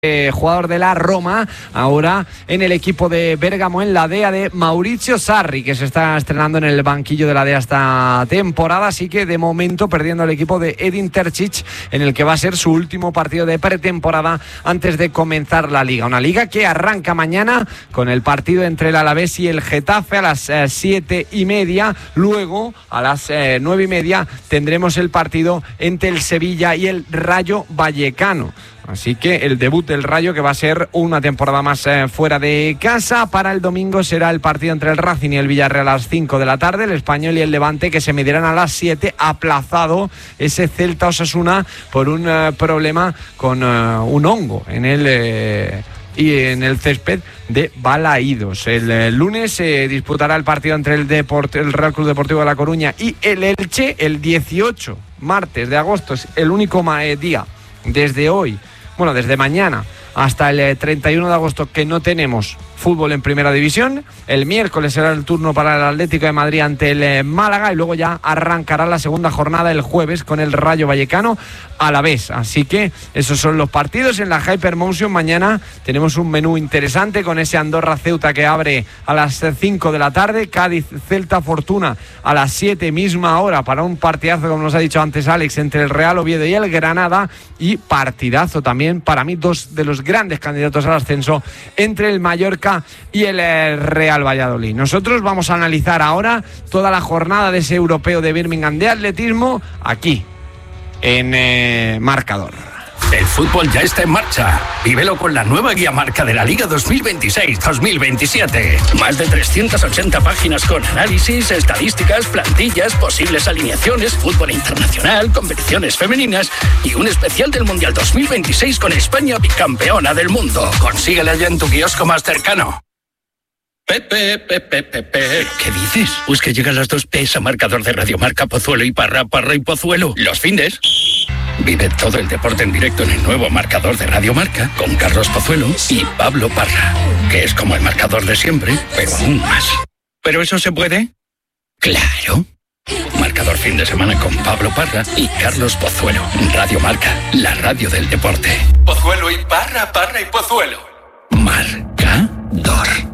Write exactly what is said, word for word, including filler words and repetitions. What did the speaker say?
Eh, jugador de la Roma, ahora en el equipo de Bérgamo, en la D E A de Maurizio Sarri, que se está estrenando en el banquillo de la D E A esta temporada, así que de momento perdiendo el equipo de Edin Terzic, en el que va a ser su último partido de pretemporada antes de comenzar la Liga. Una Liga que arranca mañana con el partido entre el Alavés y el Getafe a las eh, siete y media. Luego, a las eh, nueve y media, tendremos el partido entre el Sevilla y el Rayo Vallecano. Así que el debut del Rayo, que va a ser una temporada más eh, fuera de casa. Para el domingo será el partido entre el Racing y el Villarreal a las cinco de la tarde. El Español y el Levante, que se medirán a las siete. Aplazado ese Celta Osasuna por un eh, problema con eh, un hongo en el... Eh, y en el césped de Balaídos. El, el lunes se eh, disputará el partido entre el, Deport, el Real Club Deportivo de La Coruña y el Elche. El dieciocho, martes de agosto, es el único eh, día desde hoy, bueno, desde mañana hasta el eh, treinta y uno de agosto que no tenemos fútbol en Primera División. El miércoles será el turno para el Atlético de Madrid ante el eh, Málaga, y luego ya arrancará la segunda jornada el jueves con el Rayo Vallecano a la vez. Así que esos son los partidos. En la Hypermotion mañana tenemos un menú interesante con ese Andorra Ceuta que abre a las cinco de la tarde, Cádiz Celta Fortuna a las siete, misma hora, para un partidazo, como nos ha dicho antes Alex, entre el Real Oviedo y el Granada, y partidazo también para mí, dos de los grandes candidatos al ascenso, entre el Mallorca y el Real Valladolid. Nosotros vamos a analizar ahora toda la jornada de ese europeo de Birmingham de atletismo aquí en eh, Marcador. El fútbol ya está en marcha. Vívelo con la nueva guía marca de la Liga dos mil veintiséis dos mil veintisiete. Más de trescientas ochenta páginas con análisis, estadísticas, plantillas, posibles alineaciones, fútbol internacional, competiciones femeninas y un especial del Mundial dos mil veintiséis con España bicampeona del mundo. Consíguela ya en tu kiosco más cercano. Pepe, Pepe, Pepe. ¿Qué dices? Pues que llegan las dos P's a Marcador de Radio Marca, Pozuelo y Parra, Parra y Pozuelo. Los findes. Vive todo el deporte en directo en el nuevo Marcador de Radio Marca con Carlos Pozuelo y Pablo Parra, que es como el marcador de siempre, pero aún más. ¿Pero eso se puede? ¡Claro! Marcador fin de semana con Pablo Parra y Carlos Pozuelo. Radio Marca, la radio del deporte. Pozuelo y Parra, Parra y Pozuelo. Marcador.